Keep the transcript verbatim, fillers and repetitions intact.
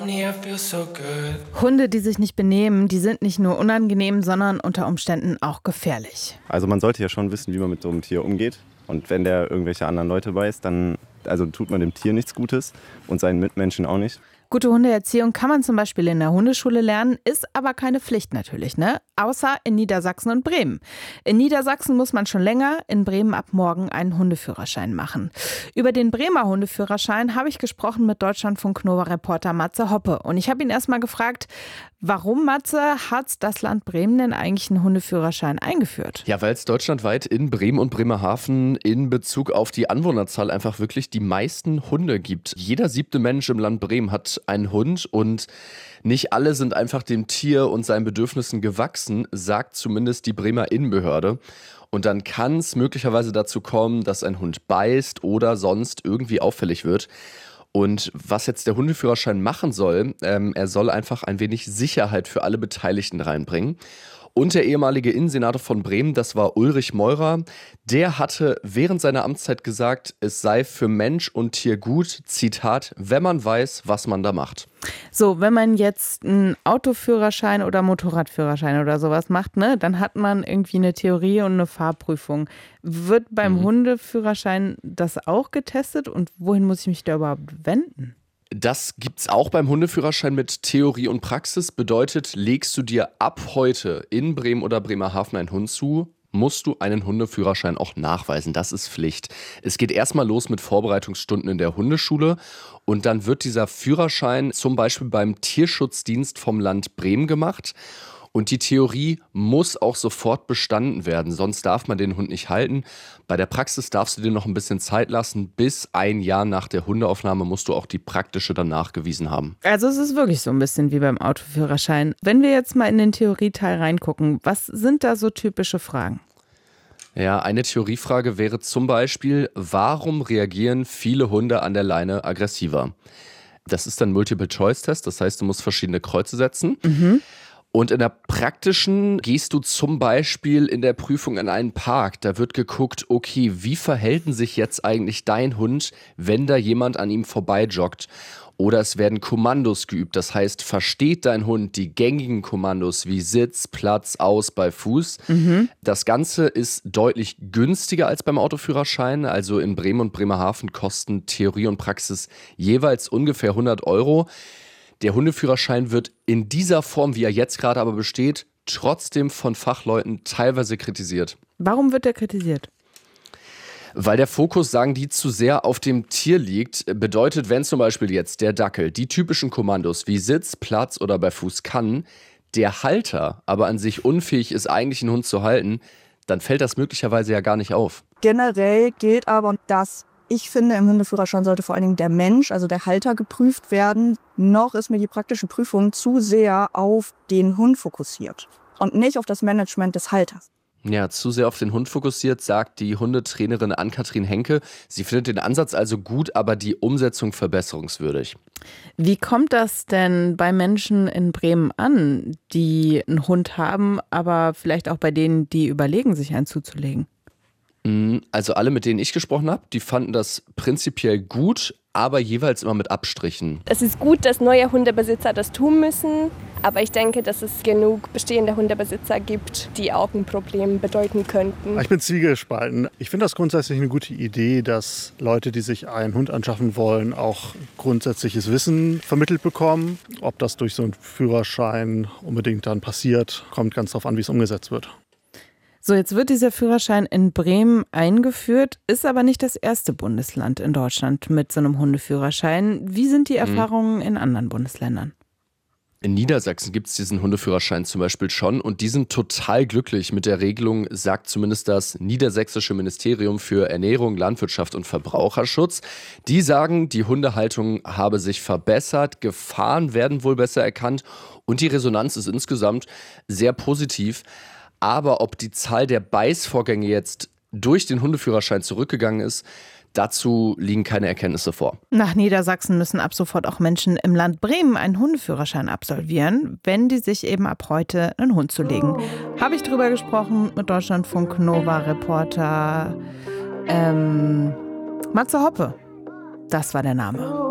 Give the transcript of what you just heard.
Hunde, die sich nicht benehmen, die sind nicht nur unangenehm, sondern unter Umständen auch gefährlich. Also man sollte ja schon wissen, wie man mit so einem Tier umgeht. Und wenn der irgendwelche anderen Leute beißt, dann also tut man dem Tier nichts Gutes und seinen Mitmenschen auch nicht. Gute Hundeerziehung kann man zum Beispiel in der Hundeschule lernen, ist aber keine Pflicht natürlich, ne? Außer in Niedersachsen und Bremen. In Niedersachsen muss man schon länger, in Bremen ab morgen einen Hundeführerschein machen. Über den Bremer Hundeführerschein habe ich gesprochen mit Deutschlandfunk Nova-Reporter Matze Hoppe. Und ich habe ihn erst mal gefragt, warum, Matze, hat das Land Bremen denn eigentlich einen Hundeführerschein eingeführt? Ja, weil es deutschlandweit in Bremen und Bremerhaven in Bezug auf die Anwohnerzahl einfach wirklich die meisten Hunde gibt. Jeder siebte Mensch im Land Bremen hat einen Hund und nicht alle sind einfach dem Tier und seinen Bedürfnissen gewachsen, sagt zumindest die Bremer Innenbehörde. Und dann kann es möglicherweise dazu kommen, dass ein Hund beißt oder sonst irgendwie auffällig wird. Und was jetzt der Hundeführerschein machen soll, ähm, er soll einfach ein wenig Sicherheit für alle Beteiligten reinbringen. Und der ehemalige Innensenator von Bremen, das war Ulrich Meurer, der hatte während seiner Amtszeit gesagt, es sei für Mensch und Tier gut, Zitat, wenn man weiß, was man da macht. So, wenn man jetzt einen Autoführerschein oder Motorradführerschein oder sowas macht, ne, dann hat man irgendwie eine Theorie und eine Fahrprüfung. Wird beim mhm. Hundeführerschein das auch getestet und wohin muss ich mich da überhaupt wenden? Das gibt's auch beim Hundeführerschein mit Theorie und Praxis. Bedeutet, legst du dir ab heute in Bremen oder Bremerhaven einen Hund zu, musst du einen Hundeführerschein auch nachweisen. Das ist Pflicht. Es geht erstmal los mit Vorbereitungsstunden in der Hundeschule und dann wird dieser Führerschein zum Beispiel beim Tierschutzdienst vom Land Bremen gemacht. Und die Theorie muss auch sofort bestanden werden, sonst darf man den Hund nicht halten. Bei der Praxis darfst du dir noch ein bisschen Zeit lassen. Bis ein Jahr nach der Hundeaufnahme musst du auch die praktische dann nachgewiesen haben. Also es ist wirklich so ein bisschen wie beim Autoführerschein. Wenn wir jetzt mal in den Theorieteil reingucken, was sind da so typische Fragen? Ja, eine Theoriefrage wäre zum Beispiel, warum reagieren viele Hunde an der Leine aggressiver? Das ist ein Multiple-Choice-Test, das heißt, du musst verschiedene Kreuze setzen. Mhm. Und in der praktischen gehst du zum Beispiel in der Prüfung in einen Park. Da wird geguckt, okay, wie verhält sich jetzt eigentlich dein Hund, wenn da jemand an ihm vorbeijoggt? Oder es werden Kommandos geübt. Das heißt, versteht dein Hund die gängigen Kommandos wie Sitz, Platz, Aus bei Fuß? Mhm. Das Ganze ist deutlich günstiger als beim Autoführerschein. Also in Bremen und Bremerhaven kosten Theorie und Praxis jeweils ungefähr hundert Euro. Der Hundeführerschein wird in dieser Form, wie er jetzt gerade aber besteht, trotzdem von Fachleuten teilweise kritisiert. Warum wird er kritisiert? Weil der Fokus, sagen die, zu sehr auf dem Tier liegt. Bedeutet, wenn zum Beispiel jetzt der Dackel die typischen Kommandos wie Sitz, Platz oder bei Fuß kann, der Halter aber an sich unfähig ist, eigentlich einen Hund zu halten, dann fällt das möglicherweise ja gar nicht auf. Generell gilt aber, dass ich finde, im Hundeführerschein sollte vor allen Dingen der Mensch, also der Halter, geprüft werden. Noch ist mir die praktische Prüfung zu sehr auf den Hund fokussiert und nicht auf das Management des Halters. Ja, zu sehr auf den Hund fokussiert, sagt die Hundetrainerin Ann-Kathrin Henke. Sie findet den Ansatz also gut, aber die Umsetzung verbesserungswürdig. Wie kommt das denn bei Menschen in Bremen an, die einen Hund haben, aber vielleicht auch bei denen, die überlegen, sich einen zuzulegen? Also alle, mit denen ich gesprochen habe, die fanden das prinzipiell gut, aber jeweils immer mit Abstrichen. Es ist gut, dass neue Hundebesitzer das tun müssen, aber ich denke, dass es genug bestehende Hundebesitzer gibt, die auch ein Problem bedeuten könnten. Ich bin zwiegespalten. Ich finde das grundsätzlich eine gute Idee, dass Leute, die sich einen Hund anschaffen wollen, auch grundsätzliches Wissen vermittelt bekommen. Ob das durch so einen Führerschein unbedingt dann passiert, kommt ganz darauf an, wie es umgesetzt wird. So, jetzt wird dieser Führerschein in Bremen eingeführt, ist aber nicht das erste Bundesland in Deutschland mit so einem Hundeführerschein. Wie sind die Erfahrungen in anderen Bundesländern? In Niedersachsen gibt es diesen Hundeführerschein zum Beispiel schon und die sind total glücklich mit der Regelung, sagt zumindest das Niedersächsische Ministerium für Ernährung, Landwirtschaft und Verbraucherschutz. Die sagen, die Hundehaltung habe sich verbessert, Gefahren werden wohl besser erkannt und die Resonanz ist insgesamt sehr positiv. Aber ob die Zahl der Beißvorgänge jetzt durch den Hundeführerschein zurückgegangen ist, dazu liegen keine Erkenntnisse vor. Nach Niedersachsen müssen ab sofort auch Menschen im Land Bremen einen Hundeführerschein absolvieren, wenn die sich eben ab heute einen Hund zulegen. Habe ich drüber gesprochen mit Deutschlandfunk Nova-Reporter ähm, Matze Hoppe. Das war der Name.